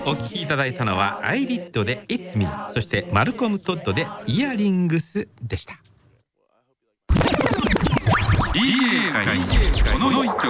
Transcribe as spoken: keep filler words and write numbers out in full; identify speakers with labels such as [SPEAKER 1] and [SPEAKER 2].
[SPEAKER 1] お聞きいただいたのはアイリッドで It's Me、 そしてマルコム・トッドでイヤリングスでした。 ディージェー 界この一曲